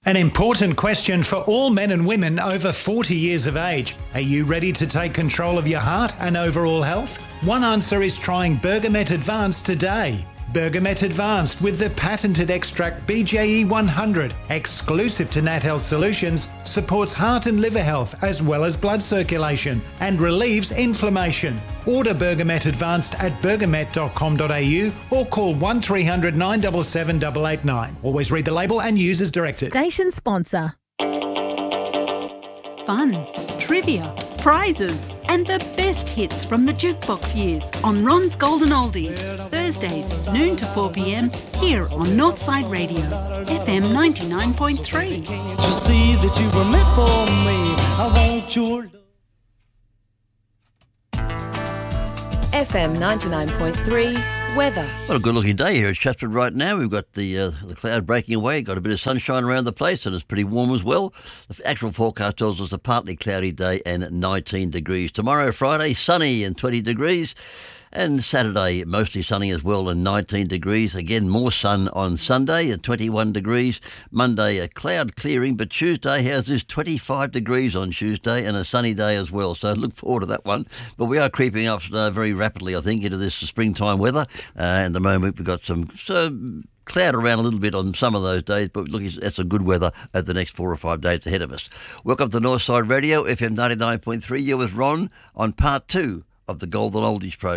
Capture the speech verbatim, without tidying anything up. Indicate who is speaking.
Speaker 1: An important question for all men and women over forty years of age. Are you ready to take control of your heart and overall health? One answer is trying Bergamet Advanced today. Bergamet Advanced with the patented extract B J E one hundred, exclusive to Nat Health Solutions, supports heart and liver health as well as blood circulation and relieves inflammation. Order Bergamet Advanced at bergamet dot com dot a u or call one three hundred nine seven seven eight eight nine. Always read the label and use as directed.
Speaker 2: Station sponsor.
Speaker 3: Fun, trivia, prizes and the best hits from the jukebox years on Ron's Golden Oldies. Thursdays, noon to four p m here on Northside Radio, F M ninety-nine point three.
Speaker 4: Can't you see that you were meant for me? I want your love.
Speaker 2: F M ninety-nine point three weather.
Speaker 5: What a good-looking day here at Chatswood right now. We've got the uh, the cloud breaking away, got a bit of sunshine around the place, and it's pretty warm as well. The actual forecast tells us a partly cloudy day and nineteen degrees. Tomorrow, Friday, sunny and twenty degrees. And Saturday, mostly sunny as well and nineteen degrees. Again, more sun on Sunday at twenty-one degrees. Monday, a cloud clearing, but Tuesday has this twenty-five degrees on Tuesday and a sunny day as well. So look forward to that one. But we are creeping up uh, very rapidly, I think, into this springtime weather. Uh, at the moment, we've got some... So, cloud around a little bit on some of those days, but look, that's some good weather over the next four or five days ahead of us. Welcome to Northside Radio, F M ninety-nine point three. You're with Ron on part two of the Golden Oldies program.